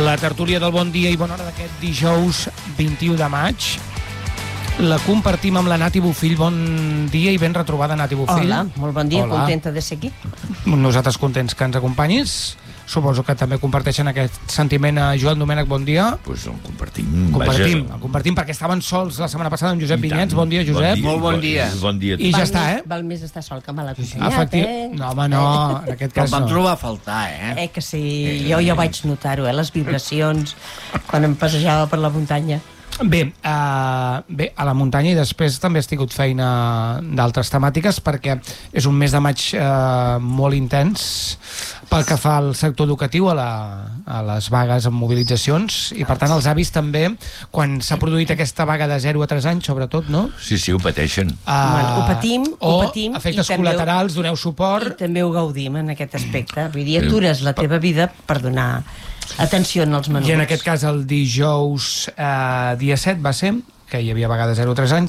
La tertúlia del Bon Dia i Bona Hora d'aquest dijous 21 de maig la compartim amb la Nati Bofill. Bon dia i ben retrobada, Nati Bofill. Hola, molt bon dia, Hola. contenta de ser aquí. Nosaltres contents que ens acompanyis. Suposo que també comparteixen aquest sentiment a Joan Domènech. Bon dia. Pues el compartim. El compartim perquè estaven sols la setmana passada amb Josep Vinyets. Bon dia, Josep. Molt bon dia. Bon dia. I ja està, Val més estar sol que mal acompanyat, No, home, no, en aquest cas vam no. trobar a faltar, Que sí, jo vaig notar-ho, les vibracions, quan em passejava per la muntanya. Bé, a la muntanya, i després també has tingut feina d'altres temàtiques perquè és un mes de maig molt intens pel que fa al sector educatiu, a les vagues amb mobilitzacions, i per tant els avis també, quan s'ha produït aquesta vaga de 0 a 3 anys, sobretot, no? Sí, ho pateixen. Ho patim. Efectes col·laterals, doneu suport. I també ho gaudim en aquest aspecte. Vull dir, atures la teva vida per donar atenció als menuts. I en aquest cas el dijous dia 7 va ser, que hi havia vaga de 0 a 3 anys,